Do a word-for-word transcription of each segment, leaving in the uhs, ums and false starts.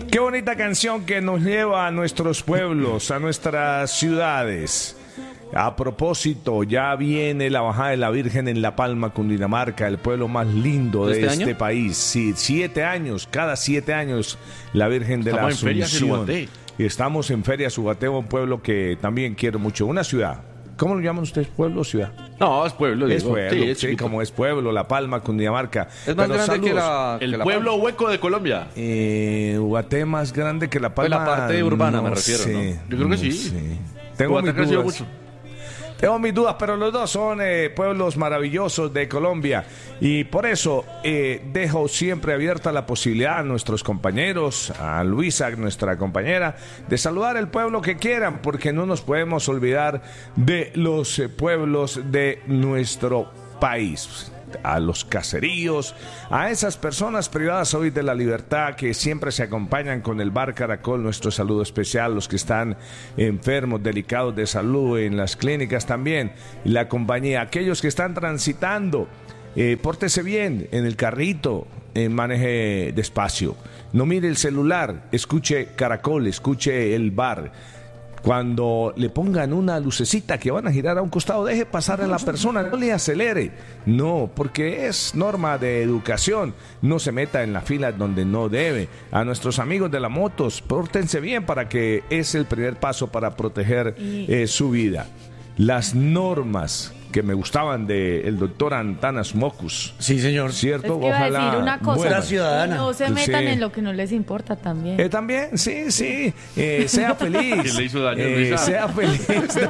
Qué bonita canción que nos lleva a nuestros pueblos, a nuestras ciudades. A propósito, ya viene la bajada de la Virgen en La Palma, Cundinamarca, el pueblo más lindo de ¿Este este año? país. Sí, siete años, cada siete años, la Virgen de Estamos la en Feria Asunción. Subaté. Y estamos en Feria Subaté, un pueblo que también quiero mucho. Una ciudad. ¿Cómo lo llaman ustedes? ¿Pueblo o ciudad? No, es pueblo, Es digo. pueblo, Sí, sí, es chiquito. como es pueblo, La Palma, Cundinamarca. Es más Pero grande que saludos. la... que El la pueblo Palma. hueco de Colombia. Eh, Guaté más grande que La Pues Palma. la parte urbana me no refiero, sé, ¿no? Yo creo que sí. sé. Tengo Bogotá mis ha crecido dudas. mucho. Tengo mis dudas, pero los dos son eh, pueblos maravillosos de Colombia y por eso eh, dejo siempre abierta la posibilidad a nuestros compañeros, a Luisa, nuestra compañera, de saludar el pueblo que quieran, porque no nos podemos olvidar de los eh, pueblos de nuestro país. A los caseríos, a esas personas privadas hoy de la libertad que siempre se acompañan con el Bar Caracol, nuestro saludo especial, los que están enfermos, delicados de salud, en las clínicas también, y la compañía, aquellos que están transitando, eh, pórtese bien en el carrito, eh, maneje despacio, no mire el celular, escuche Caracol, escuche el bar. Cuando le pongan una lucecita que van a girar a un costado, deje pasar a la persona, no le acelere. No, porque es norma de educación. No se meta en la fila donde no debe. A nuestros amigos de las motos, pórtense bien para que es el primer paso para proteger eh, su vida. Las normas que me gustaban del doctor Antanas Mocus. Sí, señor. ¿Cierto? Es que iba a decir una cosa. Buena ciudadana. No se Sí. metan en lo que no les importa también. Eh, también, sí, sí, eh, sea feliz. ¿Quién le hizo daño, Eh, Luisa? sea feliz.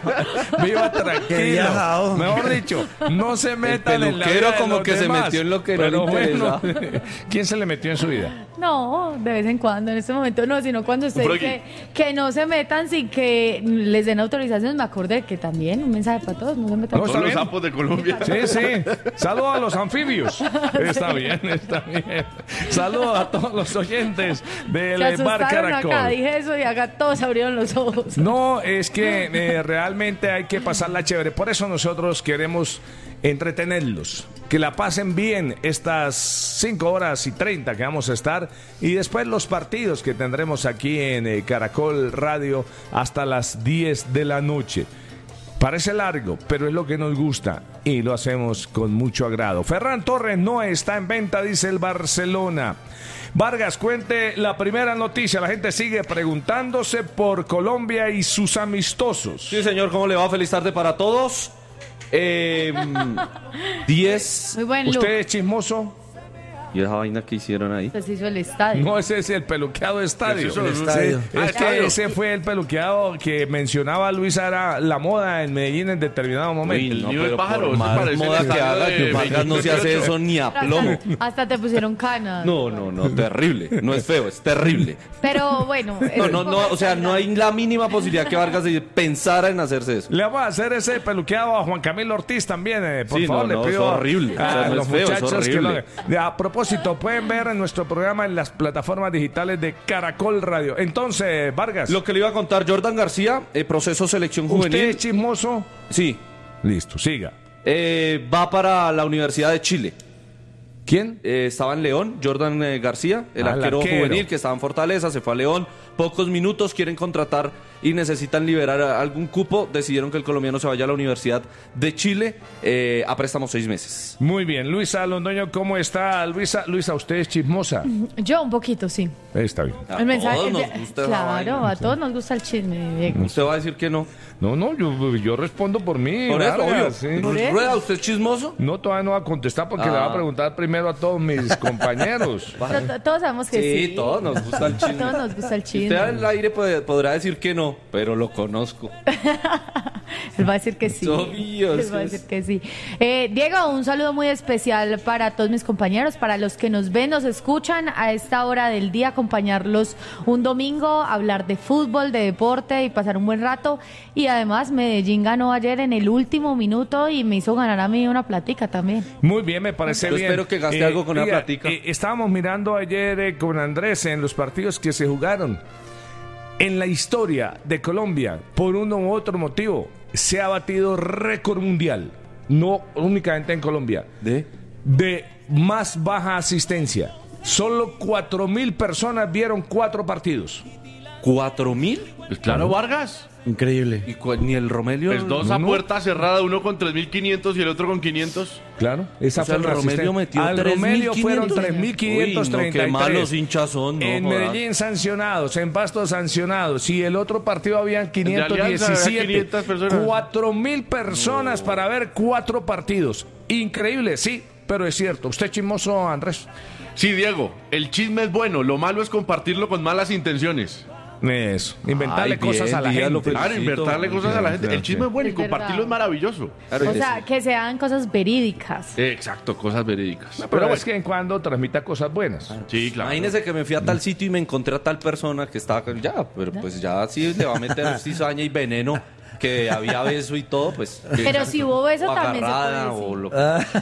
No, viva Qué tranquilo. viajado. Mejor dicho, no se metan en la peluquero vida de como los que se demás. metió en lo que no Pero le bueno, ¿quién se le metió en su vida? No, de vez en cuando, en este momento no, sino cuando usted Por dice que no se metan sin que les den autorización. Me acordé que también un mensaje para todos, no se metan. No, Todos está los bien. sapos de Colombia. Sí, sí. Saludos a los anfibios. Está bien, está bien. Saludos a todos los oyentes del Se Bar asustaron acá, Caracol. dije eso y acá todos abrieron los ojos. No, es que eh, realmente hay que pasarla chévere. Por eso nosotros queremos entretenerlos. Que la pasen bien estas cinco horas y treinta que vamos a estar. Y después los partidos que tendremos aquí en eh, Caracol Radio hasta las diez de la noche. Parece largo, pero es lo que nos gusta y lo hacemos con mucho agrado. Ferran Torres no está en venta, dice el Barcelona. Vargas, cuente la primera noticia. La gente sigue preguntándose por Colombia y sus amistosos. Sí, señor, ¿cómo le va? Feliz tarde para todos. Eh, diez. Muy buen look. ¿Usted es chismoso? ¿Y esa vaina que hicieron ahí? Se hizo el estadio. No, ese es el peluqueado de estadio. Eso es Sí, el estadio. es Ah, que estadio. ese fue el peluqueado que mencionaba Luisa, era la moda en Medellín en determinado momento. el nido del pájaro, por eso más parece moda el que estadio haga, de que Vargas no se hace veintiocho. eso ni a plomo. Hasta, hasta te pusieron canas. No, no, no, terrible. No es feo, es terrible. Pero bueno. No, no, no, o sea, no hay la mínima posibilidad que Vargas pensara en hacerse eso. Le vamos a hacer ese peluqueado a Juan Camilo Ortiz también, eh, por Sí, favor, no, no, le pido es horrible. a O sea, no los es feo, es muchachos que lo horrible. hagan. A propósito, pueden ver en nuestro programa en las plataformas digitales de Caracol Radio. Entonces, Vargas, Lo que le iba a contar, Jordan García, eh, proceso selección ¿usted juvenil. es chismoso? Sí, Listo, siga. eh, va para la Universidad de Chile. ¿Quién? Eh, estaba en León, Jordan eh, García, el Ah, el arquero, arquero. juvenil que estaba en Fortaleza, se fue a León. Pocos minutos, quieren contratar y necesitan liberar a- algún cupo. Decidieron que el colombiano se vaya a la Universidad de Chile eh, a préstamo seis meses. Muy bien. Luisa Londoño, ¿cómo está? Luisa, Luisa, ¿usted es chismosa? Yo un poquito, sí. Está bien. A El mensaje, todos nos el- gusta esa claro, vaina. a todos nos gusta el chisme, Diego. Usted va a decir que no. No, no, yo, yo respondo por mí. Por eso, Vargas, obvio. sí. Por eso. Rueda, ¿usted es chismoso? No, todavía no va a contestar porque Ah. le va a preguntar primero a todos mis compañeros. To- to- Todos sabemos que sí. Sí, todos nos gusta el chisme. Todos nos gusta el Usted chisme. al aire puede- podrá decir que no, pero lo conozco. Él va a decir que sí. Obvio, Él va a sí. decir que sí. Eh, Diego, un saludo muy especial para todos mis compañeros, para los que nos ven, nos escuchan a esta hora del día, acompañarlos un domingo, hablar de fútbol, de deporte y pasar un buen rato. Y además, Medellín ganó ayer en el último minuto y me hizo ganar a mí una platica también. Muy bien, me parece Yo bien. espero que gaste algo con una oiga, platica. eh, estábamos mirando ayer eh, con Andrés en los partidos que se jugaron. En la historia de Colombia, por uno u otro motivo, se ha batido récord mundial, no únicamente en Colombia, ¿De? de más baja asistencia. solo cuatro mil personas vieron cuatro partidos. ¿Cuatro mil? Pues claro, Vargas. Increíble. ¿Y cu- ni el Romelio? Pues dos no, a no. puerta cerrada, uno con tres mil quinientos y el otro con quinientos. Claro, esa O sea, fue el la Romelio asistencia. metió Al tres mil Romelio fueron quinientos. tres mil quinientos treinta y tres. Uy, no, qué malos hinchas son, no En jodas. Medellín sancionados, en Pasto sancionados. Y el otro partido habían quinientos Alianza había diecisiete. quinientas personas. cuatro mil personas para ver cuatro partidos. Increíble, sí, pero es cierto. Usted chismoso, Andrés. Sí, Diego, el chisme es bueno, lo malo es compartirlo con malas intenciones. Eso, inventarle Ay, cosas bien, a la dígalo, gente. felicito. Claro, inventarle cosas a la gente. El chisme es bueno y Es verdad. compartirlo es maravilloso. Claro O que sea, sí. que sean cosas verídicas. Exacto, cosas verídicas. Pero, Pero es bueno, que en cuando transmita cosas buenas. sí, claro. Imagínese que me fui a tal sitio y me encontré a tal persona que estaba con- ya, pero pues ya sí le va a meter cizaña y veneno, que había beso y todo, pues. que- Pero si hubo beso o también se puede agarrada, decir. o lo-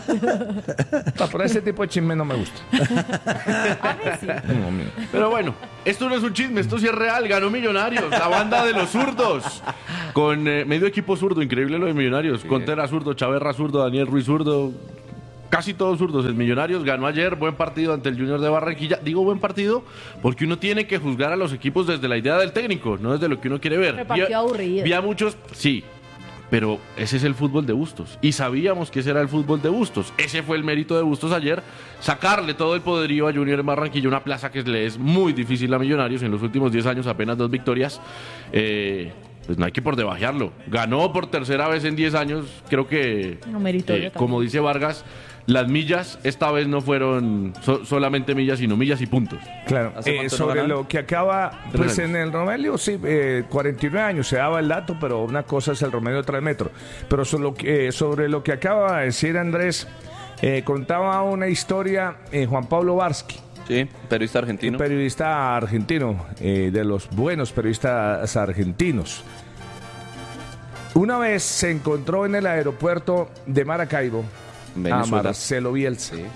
No, pero ese tipo de chisme no me gusta. A mí sí. No, mira. Pero bueno, esto no es un chisme, esto sí es real. Ganó Millonarios, la banda de los zurdos. Con eh, medio equipo zurdo, increíble lo de Millonarios. Contera zurdo, Chaverra zurdo, Daniel Ruiz zurdo. Casi todos zurdos. El Millonarios ganó ayer, buen partido ante el Junior de Barranquilla. Digo buen partido porque uno tiene que juzgar a los equipos desde la idea del técnico, no desde lo que uno quiere ver. Pero partido Vi a- aburrido. Vi a muchos, sí. Pero ese es el fútbol de Bustos. Y sabíamos que ese era el fútbol de Bustos. Ese fue el mérito de Bustos ayer. Sacarle todo el poderío a Junior en Barranquilla, una plaza que le es muy difícil a Millonarios. En los últimos diez años apenas dos victorias. Eh, pues no hay que por debajearlo. Ganó por tercera vez en diez años. Creo que, No, meritorio eh, también. como dice Vargas, las millas esta vez no fueron so- solamente millas, sino millas y puntos. Claro, ¿Hace eh, cuánto no sobre ganan? lo que acaba, Tres pues años. en el Romelio, sí, eh, cuarenta y nueve años, se daba el dato, pero una cosa es el Romelio otra el metro. Pero sobre lo que, eh, sobre lo que acaba de decir Andrés, eh, contaba una historia eh, Juan Pablo Varsky, Sí, periodista argentino. un periodista argentino, eh, de los buenos periodistas argentinos. Una vez se encontró en el aeropuerto de Maracaibo a Venezuela. Marcelo Bielsa. Sí.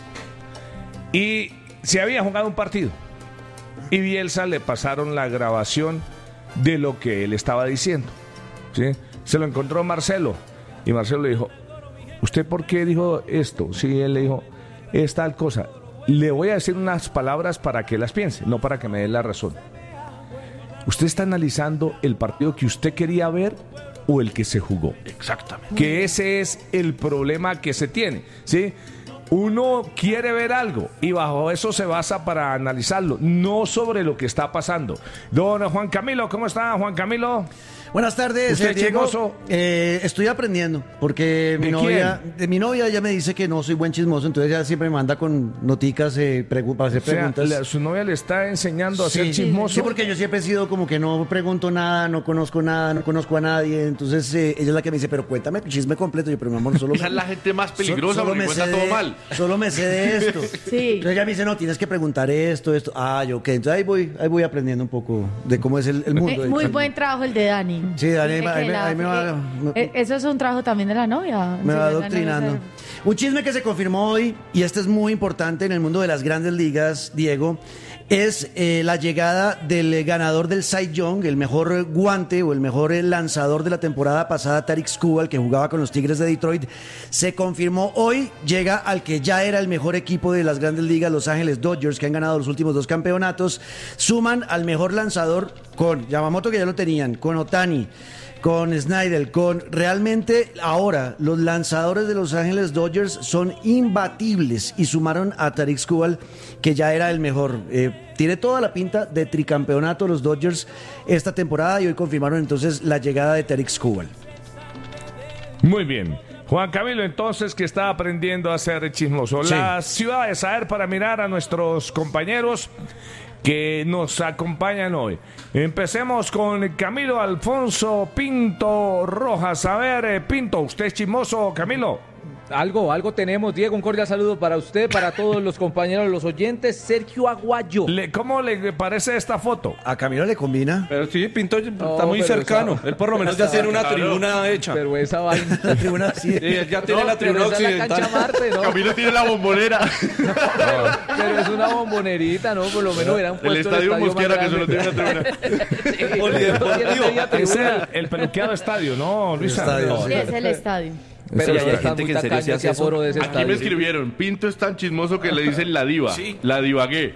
Y se había jugado un partido. Y Bielsa le pasaron la grabación de lo que él estaba diciendo. ¿Sí? Se lo encontró Marcelo. Y Marcelo le dijo, ¿usted por qué dijo esto? Sí, él le dijo, es tal cosa. Le voy a decir unas palabras para que las piense, no para que me dé la razón. ¿Usted está analizando el partido que usted quería ver o el que se jugó? Exactamente. Que ese es el problema que se tiene, ¿sí? Uno quiere ver algo y bajo eso se basa para analizarlo, no sobre lo que está pasando. Don Juan Camilo, ¿cómo está, Juan Camilo? Buenas tardes, ¿Usted eh, Diego. chismoso? Eh, estoy aprendiendo porque mi ¿De novia, de mi novia ya me dice que no soy buen chismoso, entonces ella siempre me manda con noticas eh, pregu- para hacer O sea, preguntas. la- su novia le está enseñando a Sí, ser chismoso. sí, porque yo siempre he sido como que no pregunto nada, no conozco nada, no conozco a nadie. Entonces eh, ella es la que me dice, pero cuéntame el chisme completo. Yo, pero mi amor, solo Esa es la gente más so- peligrosa solo porque me cuenta sé todo de- mal. Solo me sé de esto. Sí. Entonces ella me dice, no, tienes que preguntar esto, esto. Ah, yo, ok. Entonces ahí voy, ahí voy aprendiendo un poco de cómo es el, el mundo. Eh, del muy chisme. buen trabajo el de Dani. Sí, Dani, Eh, ahí me- que ahí me- la- ahí me va- eh, me- eh, Eso es un trabajo también de la novia. Me va enseñarle a la novia adoctrinando. a ser- Un chisme que se confirmó hoy, y este es muy importante en el mundo de las grandes ligas, Diego, es eh, la llegada del eh, ganador del Cy Young, el mejor eh, guante o el mejor eh, lanzador de la temporada pasada, Tarik Skubal, que jugaba con los Tigres de Detroit. Se confirmó hoy, llega al que ya era el mejor equipo de las grandes ligas, Los Ángeles Dodgers, que han ganado los últimos dos campeonatos. Suman al mejor lanzador con Yamamoto, que ya lo tenían, con Otani, con Snyder, con realmente ahora los lanzadores de Los Ángeles Dodgers son imbatibles y sumaron a Tarik Skubal, que ya era el mejor. Eh, tiene toda la pinta de tricampeonato los Dodgers esta temporada y hoy confirmaron entonces la llegada de Tarik Skubal. Muy bien. Juan Camilo, entonces, que está aprendiendo a ser chismoso. Sí. La ciudad de saber para mirar a nuestros compañeros que nos acompañan hoy. Empecemos con Camilo Alfonso Pinto Rojas. A ver, eh, Pinto, ¿usted es chismoso, Camilo? Algo, algo tenemos, Diego. Un cordial saludo para usted, para todos los compañeros, los oyentes. Sergio Aguayo. Le- ¿Cómo le parece esta foto? A Camilo le combina Pero sí, Pinto está No, muy pero cercano. esa- Él por lo menos ya tiene una tribuna hecha. Pero esa vaina. la tribuna así. Sí, él ya tiene No, la tribuna pero esa es la cancha occidental. Marte, ¿no? Camilo tiene la bombonera. Pero es una bombonerita, ¿no? Por lo menos hubieran El puesto estadio más Mosquera que solo grande. tiene una tribuna. Sí, Polideportivo. tiene media Es el, tribuna. el peluqueado estadio, ¿no, Luisa? estadio, No, Sí, es el estadio. Pero Sí, ya hay está gente muy que en serio tacaño se hace ese aforo eso. de ese Aquí me estadio. escribieron, Pinto es tan chismoso que le dicen la diva. Sí. La divagué.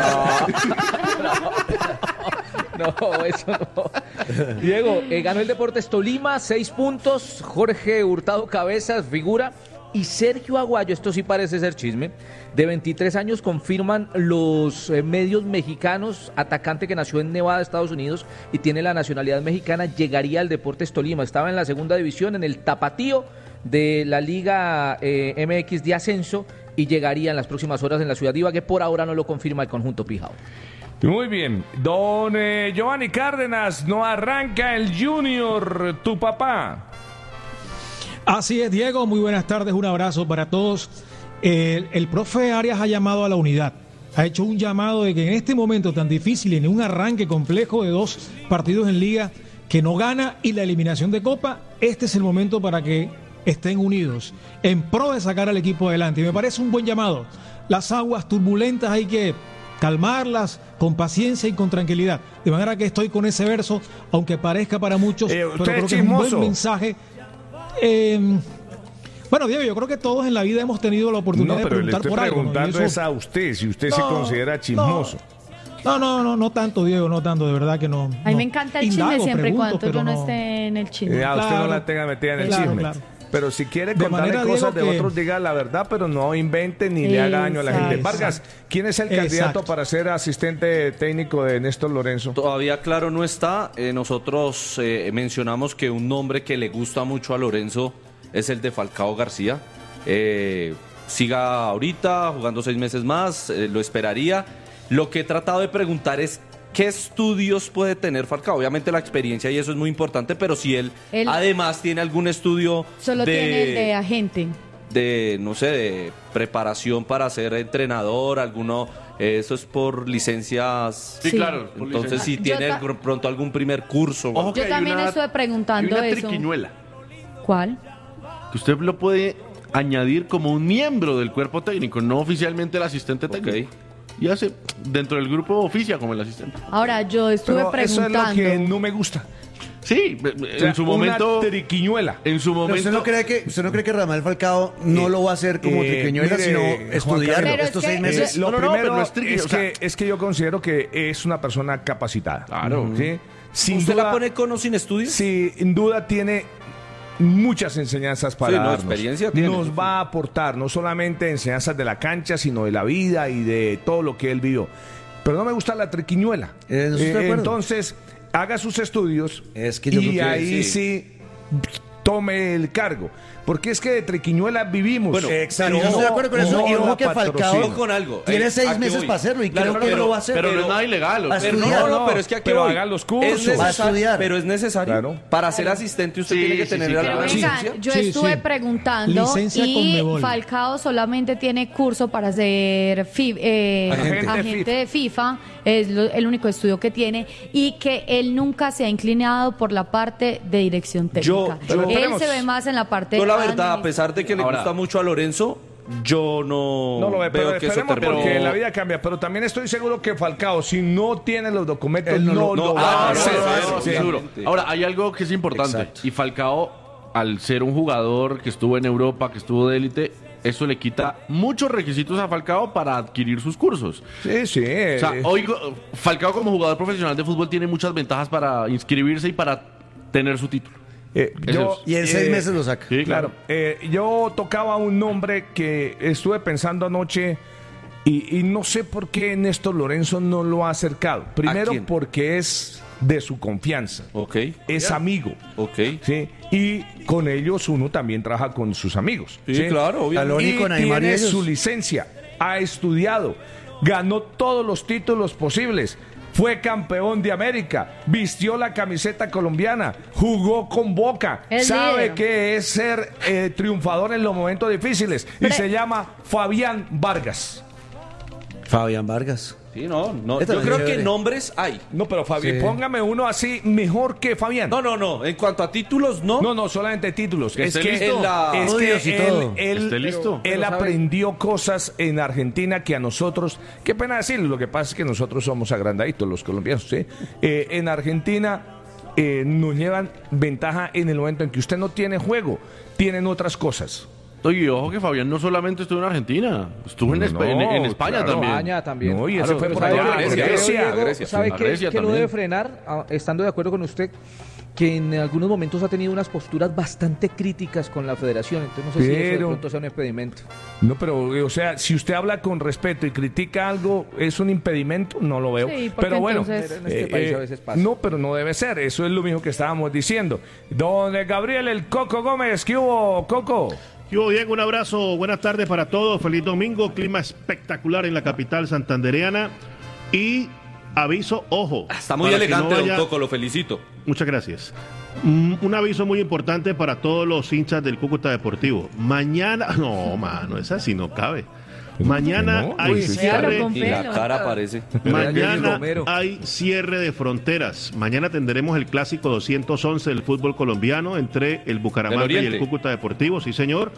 No, eso no. Diego, eh, ganó el Deportes Tolima, seis puntos. Jorge Hurtado Cabezas, figura. Y Sergio Aguayo, esto sí parece ser chisme, de veintitrés años, confirman los eh, medios mexicanos, atacante que nació en Nevada, Estados Unidos, y tiene la nacionalidad mexicana, llegaría al Deportes Tolima. Estaba en la segunda división, en el Tapatío de la Liga eh, M X de Ascenso, y llegaría en las próximas horas en la ciudad de Ibagué. Por ahora no lo confirma el conjunto Pijao. Muy bien. Don eh, Giovanni Cárdenas, no arranca el Junior, tu papá. Así es, Diego, muy buenas tardes, un abrazo para todos. El, el profe Arias ha llamado a la unidad, ha hecho un llamado de que en este momento tan difícil, en un arranque complejo de dos partidos en liga, que no gana y la eliminación de Copa, este es el momento para que estén unidos, en pro de sacar al equipo adelante. Y me parece un buen llamado. Las aguas turbulentas hay que calmarlas con paciencia y con tranquilidad. De manera que estoy con ese verso, aunque parezca para muchos, Eh, pero usted creo es que es un chismoso. buen mensaje. Eh, bueno, Diego, yo creo que todos en la vida hemos tenido la oportunidad No, de pero le preguntar estoy por algo, ¿no? Y preguntando eso- es a usted, si usted se No, considera chismoso. No, no, no, no tanto, Diego, no tanto, de verdad que no. A mí no. me encanta el chisme Indago, siempre y pregunto, cuando yo pero no esté en el chisme. Eh, a usted Claro. no la tenga metida en el Claro, chisme. claro. Pero si quiere De contarle manera, cosas Diego, de que- otros, diga la verdad, pero no invente ni le haga daño a la gente. Exacto. Vargas, ¿quién es el candidato Exacto. para ser asistente técnico de Néstor Lorenzo? Todavía claro no está. Eh, nosotros eh, mencionamos que un nombre que le gusta mucho a Lorenzo es el de Falcao García. Eh, siga ahorita jugando seis meses más, eh, lo esperaría. Lo que he tratado de preguntar es qué estudios puede tener Falcao. Obviamente la experiencia y eso es muy importante, pero si él, Él- además tiene algún estudio Solo tiene el de agente. de, no sé, de preparación para ser entrenador, alguno, eh, eso es por licencias. Sí, Sí. claro. por Entonces, licencia. si Yo tiene ta- algún- pronto algún primer curso. Ojo que Yo hay también una- estuve preguntando hay una eso. triquiñuela, ¿Cuál? que usted lo puede añadir como un miembro del cuerpo técnico, no oficialmente el asistente técnico. Y hace dentro del grupo oficia como el asistente. Ahora, yo estuve Pero eso es preguntando. lo que no me gusta. Sí, O sea, en su momento. Una triquiñuela. En su Pero momento. ¿Usted no cree que usted no cree que Rafael Falcao no lo va a hacer como eh, triqueñuela, mire, sino Juan estudiar Carlos. Pero es estos que- seis Eh, meses? lo No, no, no, primero pero no es triqui, es, o sea- que, es que yo considero que es una persona capacitada. Claro. ¿Sí? Sin ¿Usted duda, la pone con o sin estudios? sin duda tiene muchas enseñanzas para Sí, no, darnos. experiencia tiene, Nos sí, sí. va a aportar no solamente enseñanzas de la cancha, sino de la vida y de todo lo que él vivió. Pero no me gusta la triquiñuela. Eh, no estoy de acuerdo. entonces, haga sus estudios Es que yo y creo que ahí sí. sí. tome el cargo. Porque es que de triquiñuela vivimos. Bueno, Exacto, yo estoy de acuerdo con eso. no Y ojo la que Falcao patrocina. con algo. tiene Eh, seis ¿a qué meses voy? para hacerlo y Claro, creo que pero- lo va a hacer. Pero no pero- es nada ilegal. o a sea, Pero no, estudiar. no, No, pero es que aquí pero voy. haga los cursos. Es necesario, Va a estudiar. pero es necesario. Claro. Para ser asistente usted Sí, tiene que sí, tener sí, alguna claro. Pero licencia. venga, yo Sí, estuve sí. preguntando Licencia y Conmebol. Falcao solamente tiene curso para ser fi- eh, Agente. agente de FIFA, es lo- el único estudio que tiene, y que él nunca se ha inclinado por la parte de dirección Yo- técnica. yo- él Esperemos. se ve más en la parte Yo la verdad, a administrativa. pesar de que le Ahora- gusta mucho a Lorenzo, yo no, No lo ve, pero veo que eso esperemos termine. porque la vida cambia. Pero también estoy seguro que Falcao, si no tiene los documentos, Él no, no lo lo- va no, a ah, hacer. no, No, no, no, no, sí, sí. seguro. Ahora, hay algo que es importante. Exacto. Y Falcao, al ser un jugador que estuvo en Europa, que estuvo de élite, eso le quita muchos requisitos a Falcao para adquirir sus cursos. Sí, sí. O sea, eh, hoy Falcao como jugador profesional de fútbol tiene muchas ventajas para inscribirse y para tener su título. eh, yo, Eso Y en seis eh, meses lo saca. Sí, Claro, eh, yo tocaba un nombre que estuve pensando anoche y, y no sé por qué Néstor Lorenzo no lo ha acercado. Primero quién? porque es de su confianza, Ok, es amigo, ok. ¿sí? Y con ellos uno también trabaja con sus amigos. Sí, claro, obvio. Talón y Y con Aymar y tiene ellos. su licencia, ha estudiado, ganó todos los títulos posibles. Fue campeón de América, vistió la camiseta colombiana, jugó con Boca, Es sabe líder. que es ser eh, triunfador en los momentos difíciles y Pero- se llama Fabián Vargas. Fabián Vargas. Sí, no, no. Esta Yo es creo chévere. que nombres hay. No, pero Fabián, Sí. póngame uno así mejor que Fabián. No, no, no. En cuanto a títulos, no. No, no, solamente títulos. Que Es esté que, listo. En la- es que Estudios y él, todo. él- Esté listo. él Pero sabe- aprendió cosas en Argentina que a nosotros, qué pena decirlo, lo que pasa es que nosotros somos agrandaditos los colombianos, ¿sí? Eh, en Argentina eh, nos llevan ventaja en el momento en que usted no tiene juego, tienen otras cosas. Oye, ojo que Fabián no solamente estuvo en Argentina, estuvo en, No, Espa- en- en España claro. también. España también. No, y ese Claro, fue pero por sabe allá, que por Grecia, Grecia. Diego, Grecia, ¿sabe sí. qué, Grecia qué lo también. debe frenar? Ah, estando de acuerdo con usted, que en algunos momentos ha tenido unas posturas bastante críticas con la federación. Entonces no sé si eso de Pero- pronto sea un impedimento. No, pero, eh, o sea, si usted habla con respeto y critica algo, ¿es un impedimento? No lo veo. Sí, porque pero bueno, entonces- En este país a veces pasa. no, pero no debe ser. Eso es lo mismo que estábamos diciendo. Don Gabriel El Coco Gómez, ¿qué hubo, Coco? Yo, Diego, un abrazo, buenas tardes para todos, feliz domingo, clima espectacular en la capital santandereana y aviso, ojo. Está muy para que elegante, no don vaya- Coco, lo felicito. Muchas gracias. Mm, Un aviso muy importante para todos los hinchas del Cúcuta Deportivo. Mañana, no, mano, esa sí no cabe. Mañana no, hay uy, sí, cierre. con Y la pelo. cara parece. Mañana Romero. hay cierre de fronteras. Mañana tendremos el clásico doscientos once del fútbol colombiano entre el Bucaramanga Del y Oriente. el Cúcuta Deportivo, sí señor.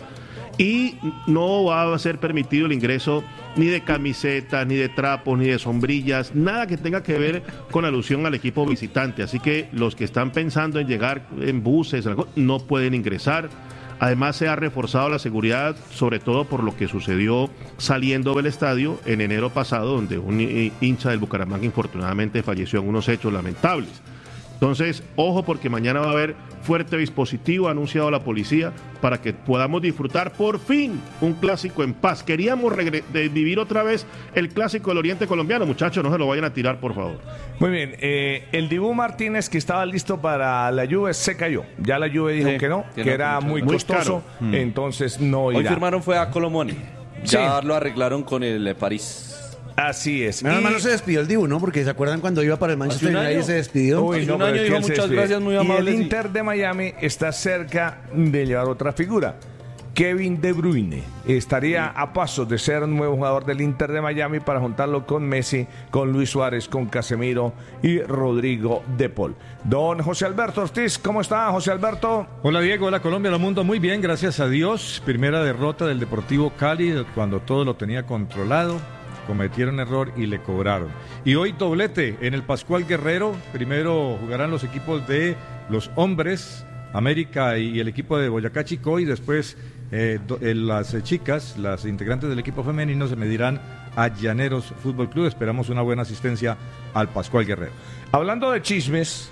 Y no va a ser permitido el ingreso ni de camisetas, ni de trapos, ni de sombrillas, nada que tenga que ver con alusión al equipo visitante. Así que los que están pensando en llegar en buses algo, no pueden ingresar. Además se ha reforzado la seguridad, sobre todo por lo que sucedió saliendo del estadio en enero pasado, donde un hi- hincha del Bucaramanga infortunadamente falleció en unos hechos lamentables. Entonces, ojo porque mañana va a haber fuerte dispositivo, ha anunciado la policía, para que podamos disfrutar por fin un clásico en paz. Queríamos regre- de vivir otra vez el clásico del Oriente colombiano, muchachos, no se lo vayan a tirar, por favor. Muy bien, eh, el Dibu Martínez, que estaba listo para la Juve, se cayó. Ya la Juve dijo Sí, que no, que que no, era mucho. muy Muy costoso, caro. entonces no Hoy irá. firmaron fue a Colomoni. Ya Sí. lo arreglaron con el eh, París. Así es. Menos Y- mal no se despidió el Dibu, ¿no? Porque se acuerdan cuando iba para el Manchester un United año. se despidió. Uy, Hace no, un pero año es que dijo él se muchas despide. gracias, muy Y amable, el sí. Inter de Miami está cerca de llevar otra figura. Kevin De Bruyne estaría a pasos de ser un nuevo jugador del Inter de Miami para juntarlo con Messi, con Luis Suárez, con Casemiro y Rodrigo De Paul. Don José Alberto Ortiz, ¿cómo está, José Alberto? Hola Diego, hola Colombia, hola mundo, muy bien, gracias a Dios. Primera derrota del Deportivo Cali cuando todo lo tenía controlado, cometieron error y le cobraron. Y hoy doblete en el Pascual Guerrero, primero jugarán los equipos de los hombres, América y el equipo de Boyacá Chicó y después eh, do- eh, las eh, chicas, las integrantes del equipo femenino se medirán a Llaneros Fútbol Club. Esperamos una buena asistencia al Pascual Guerrero. Hablando de chismes,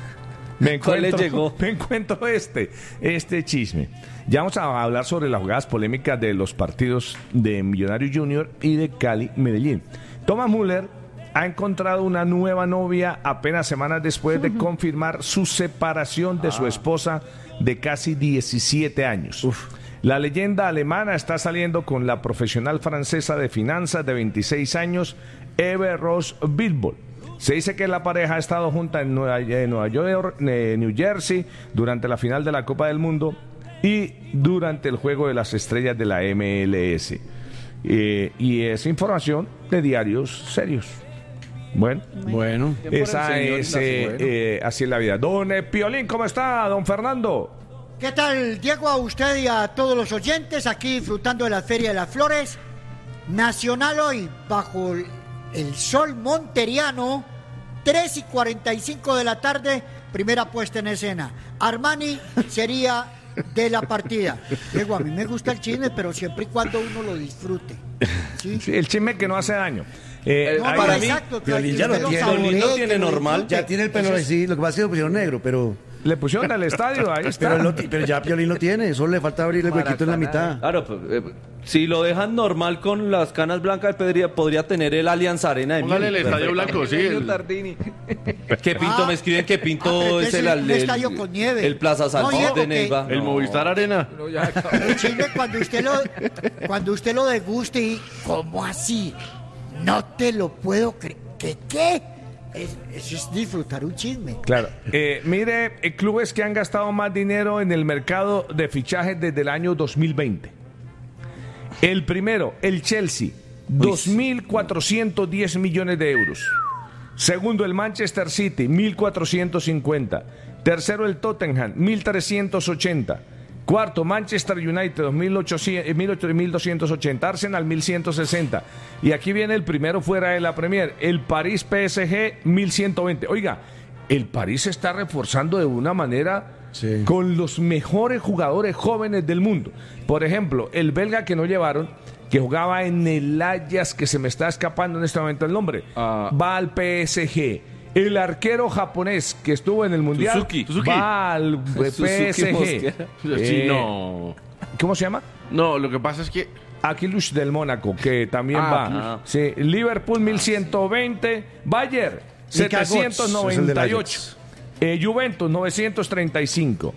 me ¿Cuál le encuentro, llegó? me encuentro este, este chisme. Ya vamos a hablar sobre las jugadas polémicas de los partidos de Millonarios Junior y de Cali Medellín. Thomas Müller ha encontrado una nueva novia apenas semanas después de confirmar su separación de su esposa de casi diecisiete años. La leyenda alemana está saliendo con la profesional francesa de finanzas de veintiséis años, Eve Ross Bilbol. Se dice que la pareja ha estado junta en Nueva, en Nueva York, eh, New Jersey, durante la final de la Copa del Mundo y durante el Juego de las Estrellas de la M L S. Eh, y es información de diarios serios. Bueno, Bueno. esa el señor, es, nace eh, bueno. eh, así es la vida. Don eh, Piolín, ¿cómo está, don Fernando? ¿Qué tal, Diego? A usted y a todos los oyentes, aquí disfrutando de la Feria de las Flores. Nacional hoy, bajo el- el sol monteriano, tres y cuarenta y cinco de la tarde, primera puesta en escena. Armani sería de la partida. Diego, a mí me gusta el chisme, pero siempre y cuando uno lo disfrute. ¿Sí? Sí, el chisme que no hace daño. Eh, No, ahí- no, para mí, exacto, que Piolín ya usted lo tiene. saboree, Piolín lo que tiene lo normal. disfrute. Ya tiene el pelo Entonces, así, lo que pasa es que lo pusieron negro, pero, le pusieron al estadio, ahí está. pero, lo ti- pero ya Piolín lo tiene, solo le falta abrir el huequito en la mitad. Claro, pues, eh, si lo dejan normal con las canas blancas, podría, podría tener el Allianz Arena de Póngale el Múnich. Estadio Blanco, sí. Señor el- Tardini. Que Pinto Ah, me escriben que Pinto ah, pero es ese el, es un el- estadio con nieve. el Plaza No, Salvador Diego, de que- Neiva. El No. Movistar Arena. No, ya, El chisme cuando usted lo cuando usted lo deguste y ¿cómo así? No te lo puedo creer. ¿Qué qué? Es- Eso es disfrutar un chisme. Claro. Eh, mire, eh, clubes que han gastado más dinero en el mercado de fichajes desde el año dos mil veinte. El primero, el Chelsea, dos mil cuatrocientos diez millones de euros. Segundo, el Manchester City, mil cuatrocientos cincuenta. Tercero, el Tottenham, mil trescientos ochenta. Cuarto, Manchester United, dos mil ochocientos, mil doscientos ochenta. Arsenal, mil ciento sesenta. Y aquí viene el primero fuera de la Premier, el París P S G, mil ciento veinte. Oiga, el París se está reforzando de una manera Sí. con los mejores jugadores jóvenes del mundo. Por ejemplo, el belga que no llevaron, que jugaba en el Ajax, que se me está escapando en este momento el nombre, Ah. va al P S G. El arquero japonés que estuvo en el Mundial Suzuki. Suzuki. va al P S Suzuki G. Mosquera. Sí, Eh, no. ¿Cómo se llama? No, lo que pasa es que Aquilush del Mónaco, que también Ah, va. Aquilush. Sí, Liverpool mil ciento veinte, Bayern Mika Götze, setecientos noventa y es el ocho, del eh, Juventus novecientos treinta y cinco.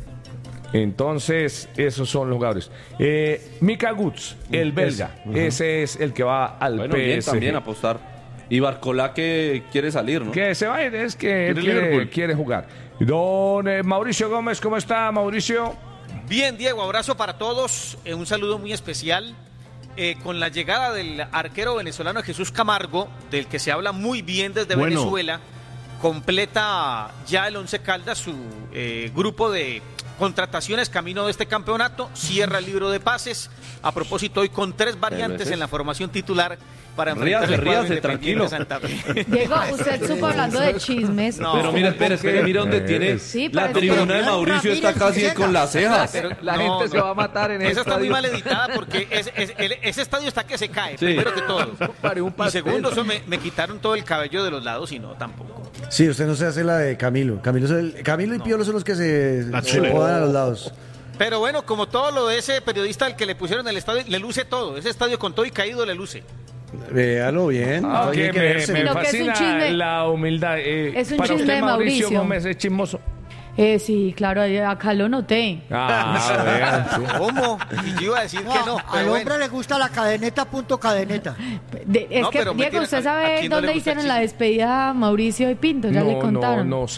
Entonces, esos son los jugadores. Eh, Mika Götze, el belga, ese es el que va al Bueno, bien P S G. también apostar. Y Barcolá que quiere salir, ¿no? Que se va a ir, es que él ¿Quiere quiere, Liverpool? quiere jugar. Don eh, Mauricio Gómez, ¿cómo está, Mauricio? Bien, Diego, abrazo para todos. Eh, un saludo muy especial. Eh, con la llegada del arquero venezolano Jesús Camargo, del que se habla muy bien desde Bueno. Venezuela, completa ya el Once Caldas su eh, grupo de contrataciones camino de este campeonato, cierra el libro de pases. A propósito, hoy con tres variantes en la formación titular para enfrentar Ríase, el cuadro ríase, Independiente tranquilo. Santa Fe. Diego, usted supo hablando de chismes. No. Pero mira, espera, espera, mira dónde tiene Sí, la pero es que- tribuna de Mauricio está casi con las cejas. Pero La no, gente se no. va a matar en el Esa está muy estadio. mal editada porque es- es- el- ese estadio está que se cae, Sí. primero que todo. Pare un Y pastel. segundo, eso me, me quitaron todo el cabello de los lados y no, tampoco. Sí, usted no se hace la de Camilo. Camilo, es el- Camilo y Piolo son los que se, La se chule. podan a los lados. Pero bueno, como todo lo de ese periodista al que le pusieron el estadio, le luce todo. Ese estadio con todo y caído le luce. Véalo bien. Ah, todavía hay que que me, verse. me Lo que es un fascina chisme. la humildad. Eh, Es un para chisme usted, de Mauricio Mauricio. Gómez, es chismoso. Eh, sí, claro, acá lo noté. Ah, vean, sí. ¿Cómo? Y yo iba a decir No, que no. al Pero hombre bueno. le gusta la cadeneta, punto cadeneta. De- es No, que, pero Diego, mentira, ¿usted ¿a- a sabe quién no le dónde gusta el hicieron la chisme? despedida a Mauricio y Pinto? Ya le No, contaron. no, no